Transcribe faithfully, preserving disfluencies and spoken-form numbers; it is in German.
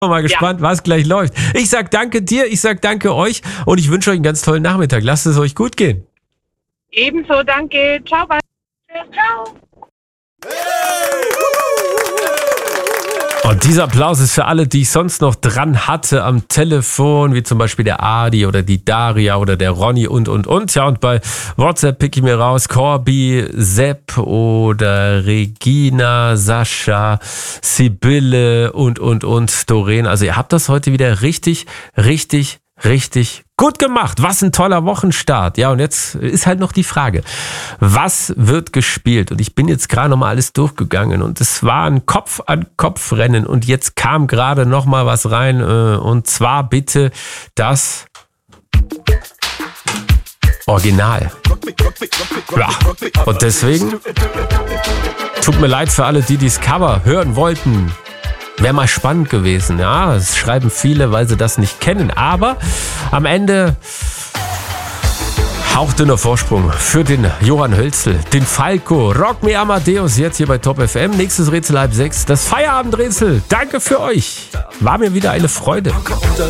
Mal gespannt, ja. was gleich läuft. Ich sag danke dir, ich sag danke euch und ich wünsche euch einen ganz tollen Nachmittag. Lasst es euch gut gehen. Ebenso, danke. Ciao, bye. Ciao. Und dieser Applaus ist für alle, die ich sonst noch dran hatte am Telefon, wie zum Beispiel der Adi oder die Daria oder der Ronny und, und, und. Ja, und bei WhatsApp pick ich mir raus Corby, Sepp oder Regina, Sascha, Sibylle und, und, und, Doreen. Also ihr habt das heute wieder richtig, richtig, richtig gut gemacht. Was ein toller Wochenstart. Ja, und jetzt ist halt noch die Frage, was wird gespielt? Und ich bin jetzt gerade nochmal alles durchgegangen und es war ein Kopf-an-Kopf-Rennen und jetzt kam gerade nochmal was rein und zwar bitte das Original. Ja, und deswegen tut mir leid für alle, die dieses Cover hören wollten. Wäre mal spannend gewesen, ja. Das schreiben viele, weil sie das nicht kennen. Aber am Ende hauchdünner Vorsprung für den Johann Hölzl, den Falco, Rock Me Amadeus, jetzt hier bei Top F M. Nächstes Rätsel halb sechs, das Feierabendrätsel. Danke für euch. War mir wieder eine Freude.